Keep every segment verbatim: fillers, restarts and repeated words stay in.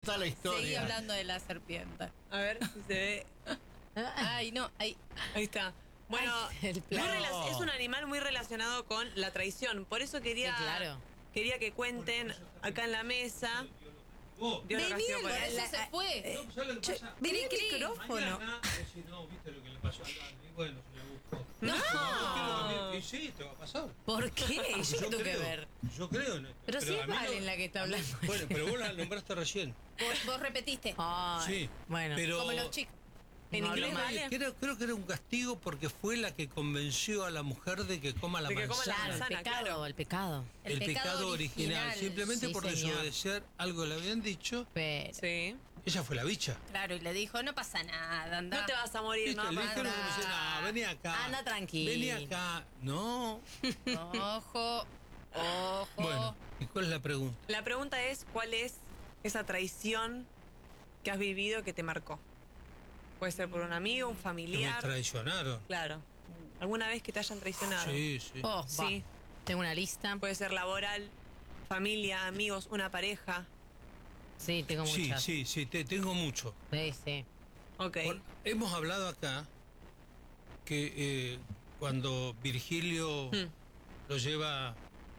está la historia. Seguí hablando de la serpiente. A ver si se ve. Ay, no, ahí. Ahí está. Bueno, Ay, el muy plano. rela- es un animal muy relacionado con la traición. Por eso quería, Sí, claro. quería que cuenten acá en la mesa. Vos. Dio la Vení, ocasión por para- eso se fue. No, ¿sabes lo que pasa? Vení el Cri, cri. micrófono. Mañana, si no, viste lo que le pasó a Dani. Bueno, se le buscó. No. Yo creo que- y sí, te va a pasar. ¿Por qué? Yo qué tengo que creo, ver. Yo creo en esto. Pero si es a mí Valen no- la que está a mí- hablando. Bueno, pero vos la nombraste recién. Vos, vos repetiste. Ah, Ay, Sí. bueno, pero- como los chicos. En No hablo inglés, mal. ¿vale? Creo, creo que era un castigo porque fue la que convenció a la mujer de que coma la De que coma la manzana. Claro, el manzana, pecado, claro. el pecado. El, pecado, original. Simplemente Sí, por señor. desobedecer algo que le habían dicho, Pero, Sí. ella fue la bicha. claro, y le dijo, no pasa nada, anda. No te vas a morir, ¿Viste? no Le pasa dijeron como si, nada. no, vení acá. Anda tranquilo. Vení acá. No. Ojo, ojo. Bueno, ¿y cuál es la pregunta? La pregunta es, ¿cuál es esa traición que has vivido que te marcó? Puede ser por un amigo, un Que me familiar. traicionaron. Claro. ¿Alguna vez que te hayan traicionado? Sí, sí. Oh, Sí. va. Tengo una lista. Puede ser laboral, familia, amigos, una pareja. Sí, tengo Sí, muchas. sí, sí, te, tengo mucho. Sí, sí. Ok. Por- hemos hablado acá que eh, cuando Virgilio Hmm. lo lleva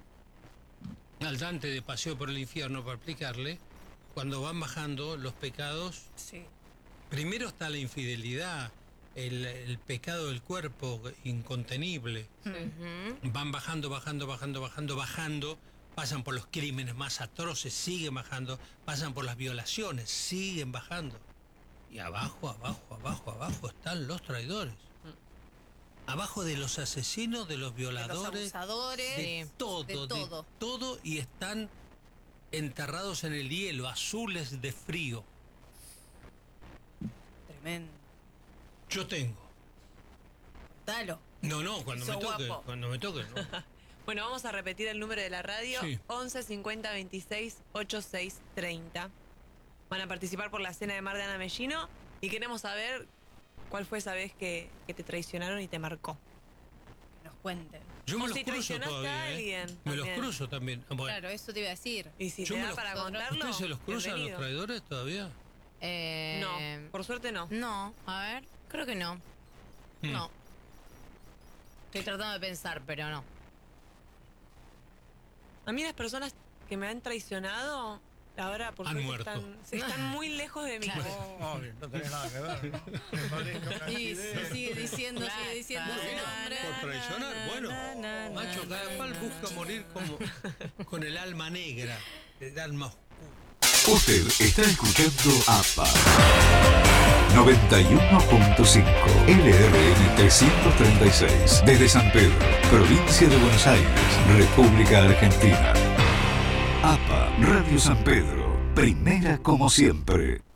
al Dante de paseo por el infierno para explicarle, cuando van bajando los pecados, Sí. primero está la infidelidad, el, el pecado del cuerpo incontenible. Ujú. Van bajando, bajando, bajando, bajando, bajando, pasan por los crímenes más atroces, siguen bajando, pasan por las violaciones, siguen bajando. Y abajo, abajo, abajo, abajo están los traidores. Abajo de los asesinos, de los Los violadores, abusadores. de Sí. todo, de todo. todo, y están enterrados en el hielo, azules de frío. Tremendo. Yo tengo. Dalo. No, no, cuando me Sos toque, guapo. cuando me toque, no. Bueno, vamos a repetir el número de la radio. Sí. once cincuenta veintiséis ochenta y seis treinta. Van a participar por la cena de mar de Ana Mellino y queremos saber cuál fue esa vez que, que te traicionaron y te marcó. Que nos cuenten. Yo me O los si cruzo traicionaste a todavía, ¿eh? alguien Me los también. cruzo también. Bueno, Claro, eso te iba a decir. Y si Yo te me da los- para ¿Ustedes contarlo, ¿ustedes se los cruzan bienvenido. los traidores todavía? Eh, No, por suerte no. No, a ver, creo que no. Mm. No. Estoy tratando de pensar, pero no. A mí las personas que me han traicionado, ahora por Han suerte muerto. están, sí, están muy lejos de mí. Claro. No, no tenés nada que ver, ¿no? Me parece una Y idea. sigue diciendo, Claro, sigue diciendo claro. ese nombre. Por traicionar, bueno, macho, cada cual busca morir como con el alma negra, el alma oscura. Usted está escuchando APA noventa y uno punto cinco L R N trescientos treinta y seis desde San Pedro, provincia de Buenos Aires, República Argentina. APA Radio San Pedro, primera como siempre.